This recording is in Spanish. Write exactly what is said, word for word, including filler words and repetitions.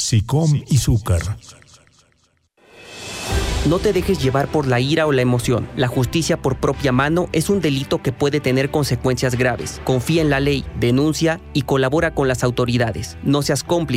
SICOM y Zúcar. No te dejes llevar por la ira o la emoción. La justicia por propia mano es un delito que puede tener consecuencias graves. Confía en la ley, denuncia y colabora con las autoridades. No seas cómplice.